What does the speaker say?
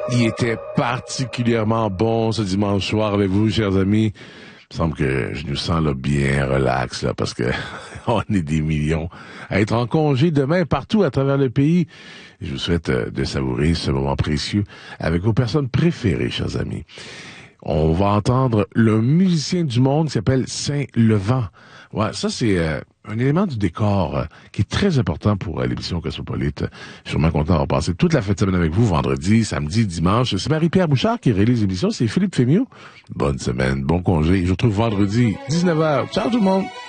Il était particulièrement bon ce dimanche soir avec vous, chers amis. Il me semble que je nous sens là bien relax là, parce que on est des millions à être en congé demain partout à travers le pays. Je vous souhaite de savourer ce moment précieux avec vos personnes préférées, chers amis. On va entendre le musicien du monde qui s'appelle Saint-Levant. Ouais, ça c'est un élément du décor qui est très important pour l'émission Cosmopolite. Je suis vraiment content d'avoir passé toute la fête de semaine avec vous, vendredi, samedi, dimanche. C'est Marie-Pierre Bouchard qui réalise l'émission, c'est Philippe Fémiot. Bonne semaine, bon congé. Je vous retrouve vendredi, 19h. Ciao tout le monde!